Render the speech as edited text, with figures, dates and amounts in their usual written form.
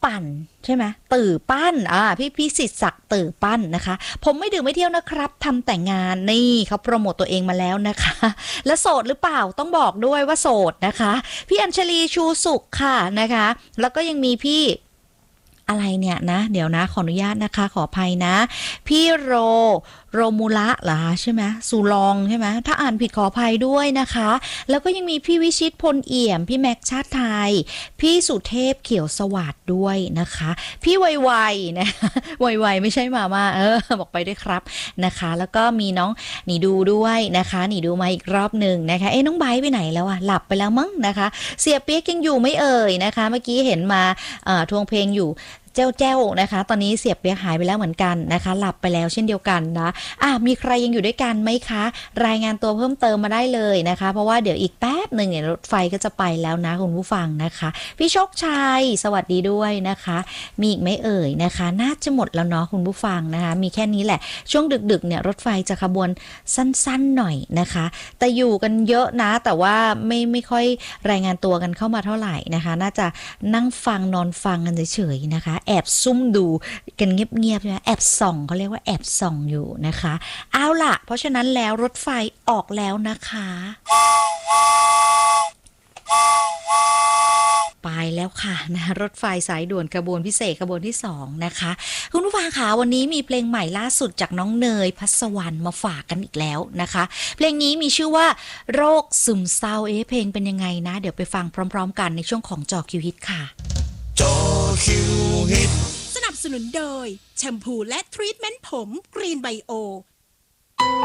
ปั่นใช่ไหมตื่อปั้นพี่สิทธิ์ศักดิ์ตื่อปั้นนะคะผมไม่ดื่มไม่เที่ยวนะครับทำแต่งงานนี่เขาโปรโมตตัวเองมาแล้วนะคะและโสดหรือเปล่าต้องบอกด้วยว่าโสดนะคะพี่อัญชลีชูสุขค่ะนะคะแล้วก็ยังมีพี่อะไรเนี่ยนะเดี๋ยวนะขออนุญาตนะคะขออภัยนะพี่โรมูละเหรอใช่ไหมสุลองใช่ไหมถ้าอ่านผิดขออภัยด้วยนะคะแล้วก็ยังมีพี่วิชิตพลเอี่ยมพี่แม็กชาติไทยพี่สุเทพเขียวสวัสดิ์ด้วยนะคะพี่ไวๆนะไวๆไม่ใช่มาม่าบอกไปด้วยครับนะคะแล้วก็มีน้องหนีดูด้วยนะคะหนีดูมาอีกรอบหนึ่งนะคะน้องไบร์ทไปไหนแล้วหลับไปแล้วมั้งนะคะเสียเปี๊ยกยังอยู่ไม่เอ่ยนะคะเมื่อกี้เห็นมาทวงเพลงอยู่เจ้านะคะตอนนี้เสียบเปียกหายไปแล้วเหมือนกันนะคะหลับไปแล้วเช่นเดียวกันนะมีใครยังอยู่ด้วยกันไหมคะรายงานตัวเพิ่มเติมมาได้เลยนะคะเพราะว่าเดี๋ยวอีกแป๊บหนึ่งเนี่ยรถไฟก็จะไปแล้วนะคุณผู้ฟังนะคะพี่โชคชัยสวัสดีด้วยนะคะมีอีกไหมเอ่ยนะคะน่าจะหมดแล้วเนาะคุณผู้ฟังนะคะมีแค่นี้แหละช่วงดึกๆเนี่ยรถไฟจะขบวนสั้นๆหน่อยนะคะแต่อยู่กันเยอะนะแต่ว่าไม่ค่อยรายงานตัวกันเข้ามาเท่าไหร่นะคะน่าจะนั่งฟังนอนฟังกันเฉยๆนะคะแอบซุ่มดูกันเงียบๆใช่ไหมแอบส่องเขาเรียกว่าแอบส่องอยู่นะคะเอาล่ะเพราะฉะนั้นแล้วรถไฟออกแล้วนะคะไปแล้วค่ะนะรถไฟสายด่วนขบวนพิเศษขบวนที่2นะคะคุณผู้ฟังคะวันนี้มีเพลงใหม่ล่าสุดจากน้องเนยพัสวรรณมาฝากกันอีกแล้วนะคะเพลงนี้มีชื่อว่าโรคซึมเศร้าเพลงเป็นยังไงนะเดี๋ยวไปฟังพร้อมๆกันในช่วงของจอคิวฮิตค่ะจอคิวฮิตสนับสนุนโดยแชมพูและทรีทเมนต์ผมกรีนไบโอ